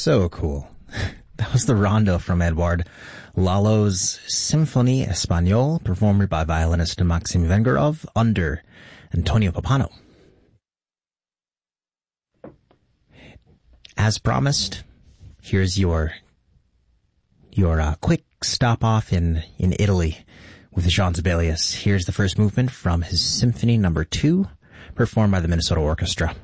So cool. That was the rondo from Edouard Lalo's Symphonie Espagnole, performed by violinist Maxim Vengerov under Antonio Pappano. As promised, here's your quick stop off in Italy with Jean Sibelius. Here's the first movement from his Symphony No. 2, performed by the Minnesota Orchestra.